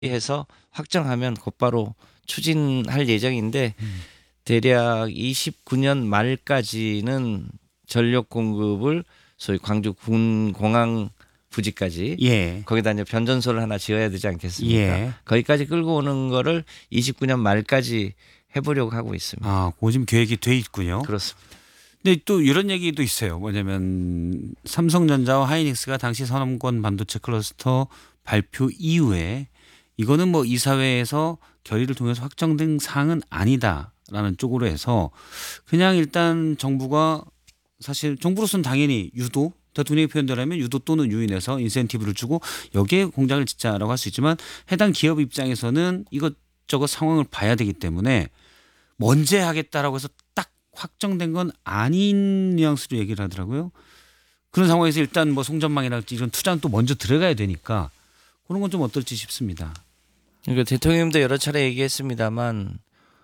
해서 확정하면 곧바로 추진할 예정인데 대략 29년 말까지는 전력 공급을 소위 광주 군공항 부지까지 예. 거기다 이제 변전소를 하나 지어야 되지 않겠습니까? 예. 거기까지 끌고 오는 거를 29년 말까지 해보려고 하고 있습니다. 아, 그거 지금 계획이 돼 있군요. 그렇습니다. 근데 또 이런 얘기도 있어요. 뭐냐면 삼성전자와 하이닉스가 당시 선험권 반도체 클러스터 발표 이후에 이거는 뭐 이사회에서 결의를 통해서 확정된 사항은 아니다라는 쪽으로 해서 그냥 일단 정부가 사실 정부로서는 당연히 유도 대통령의 표현대로라면 유도 또는 유인해서 인센티브를 주고 여기에 공장을 짓자라고 할 수 있지만 해당 기업 입장에서는 이것저것 상황을 봐야 되기 때문에 먼저 하겠다라고 해서 딱 확정된 건 아닌 뉘앙스로 얘기를 하더라고요. 그런 상황에서 일단 뭐 송전망이랄지 이런 투자는 또 먼저 들어가야 되니까 그런 건 좀 어떨지 싶습니다. 그러니까 대통령님도 여러 차례 얘기했습니다만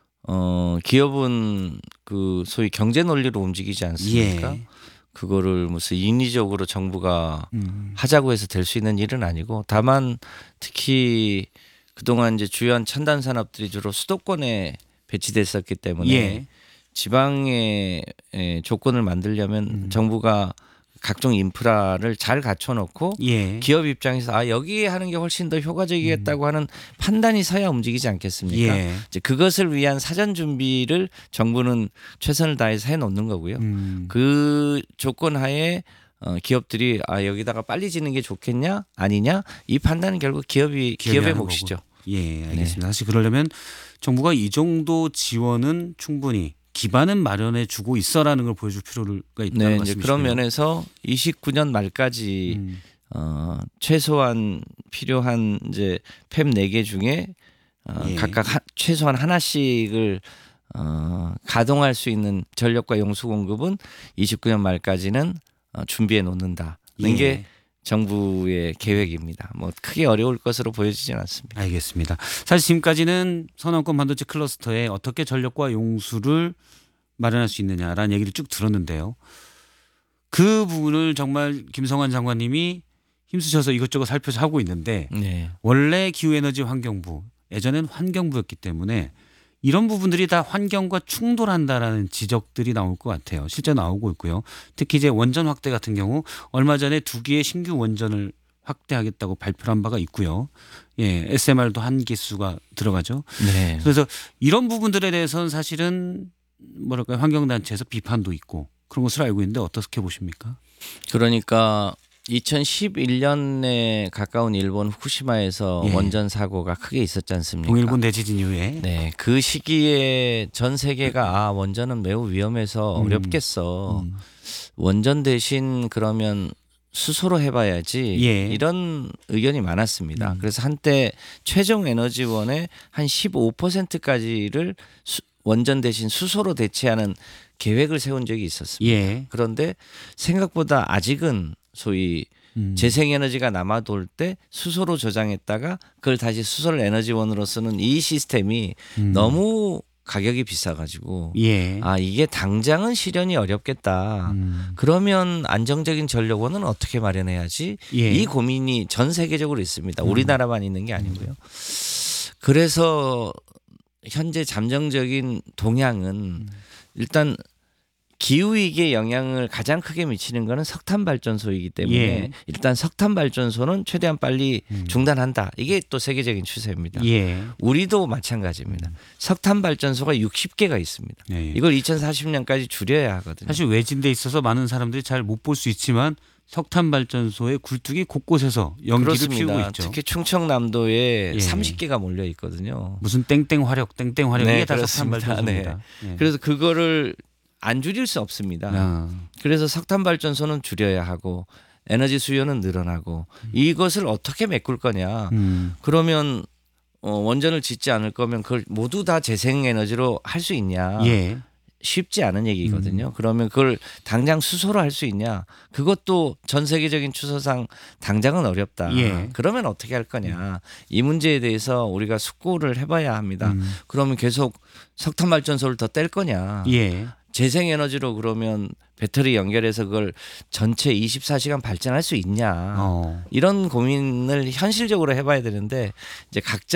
기업은 그 소위 경제 논리로 움직이지 않습니까? 예. 그거를 무슨 인위적으로 정부가 하자고 해서 될 수 있는 일은 아니고 다만 특히 그동안 이제 주요한 첨단 산업들이 주로 수도권에 배치됐었기 때문에 예. 지방의 조건을 만들려면 정부가 각종 인프라를 잘 갖춰놓고 예. 기업 입장에서 아 여기에 하는 게 훨씬 더 효과적이겠다고 하는 판단이 서야 움직이지 않겠습니까? 예. 이제 그것을 위한 사전 준비를 정부는 최선을 다해서 해놓는 거고요. 그 조건 하에 기업들이 아 여기다가 빨리 짓는 게 좋겠냐 아니냐 이 판단은 결국 기업의 하는 몫이죠. 거고. 예, 알겠습니다. 사실 그러려면 정부가 이 정도 지원은 충분히 기반은 마련해 주고 있어라는 걸 보여줄 필요가 있다는 네, 이제 말씀이시네요. 그런 면에서 29년 말까지 최소한 필요한 이제 팹 4개 중에 예. 각각 최소한 하나씩을 가동할 수 있는 전력과 용수 공급은 29년 말까지는 준비해 놓는다는 예. 게 정부의 계획입니다. 뭐 크게 어려울 것으로 보여지지는 않습니다. 알겠습니다. 사실 지금까지는 선원권 반도체 클러스터에 어떻게 전력과 용수를 마련할 수 있느냐라는 얘기를 쭉 들었는데요. 그 부분을 정말 김성환 장관님이 힘쓰셔서 이것저것 살펴서 하고 있는데 네. 원래 기후에너지 환경부 예전엔 환경부였기 때문에 이런 부분들이 다 환경과 충돌한다라는 지적들이 나올 것 같아요. 실제 나오고 있고요. 특히 이제 원전 확대 같은 경우 얼마 전에 2기의 신규 원전을 확대하겠다고 발표를 한 바가 있고요. 예, SMR도 한 기수가 들어가죠. 네. 그래서 이런 부분들에 대해서는 사실은 뭐랄까요 환경단체에서 비판도 있고 그런 것을 알고 있는데 어떻게 보십니까? 그러니까 2011년에 가까운 일본 후쿠시마에서 예. 원전 사고가 크게 있었지 않습니까? 동일본 대지진 이후에 네, 그 시기에 전 세계가 아 원전은 매우 위험해서 어렵겠어. 원전 대신 그러면 수소로 해봐야지 예. 이런 의견이 많았습니다. 그래서 한때 최종 에너지원의 한 15%까지를 원전 대신 수소로 대체하는 계획을 세운 적이 있었습니다. 예. 그런데 생각보다 아직은 소위 재생에너지가 남아돌 때 수소로 저장했다가 그걸 다시 수소를 에너지원으로 쓰는 이 시스템이 너무 가격이 비싸가지고 예. 아 이게 당장은 실현이 어렵겠다. 그러면 안정적인 전력원은 어떻게 마련해야지? 예. 이 고민이 전 세계적으로 있습니다. 우리나라만 있는 게 아니고요. 그래서 현재 잠정적인 동향은 일단 기후위기에 영향을 가장 크게 미치는 것은 석탄 발전소이기 때문에 예. 일단 석탄 발전소는 최대한 빨리 중단한다. 이게 또 세계적인 추세입니다. 예. 우리도 마찬가지입니다. 석탄 발전소가 60개가 있습니다. 예. 이걸 2040년까지 줄여야 하거든요. 사실 외진돼 있어서 많은 사람들이 잘 못 볼 수 있지만 석탄 발전소의 굴뚝이 곳곳에서 연기를 피우고 그렇습니다. 있죠. 특히 충청남도에 예. 30개가 몰려 있거든요. 무슨 땡땡 화력 네, 이게 다 석탄 그렇습니다. 발전소입니다. 예. 그래서 그거를 안 줄일 수 없습니다. 아. 그래서 석탄 발전소는 줄여야 하고 에너지 수요는 늘어나고 이것을 어떻게 메꿀 거냐. 그러면 원전을 짓지 않을 거면 그걸 모두 다 재생에너지로 할 수 있냐. 예. 쉽지 않은 얘기거든요. 그러면 그걸 당장 수소로 할 수 있냐. 그것도 전 세계적인 추세상 당장은 어렵다. 예. 그러면 어떻게 할 거냐. 이 문제에 대해서 우리가 숙고를 해봐야 합니다. 그러면 계속 석탄 발전소를 더 뗄 거냐. 예. 재생에너지로 그러면 배터리 연결해서 그걸 전체 24시간 발전할 수 있냐. 이런 고민을 현실적으로 해봐야 되는데 이제 각자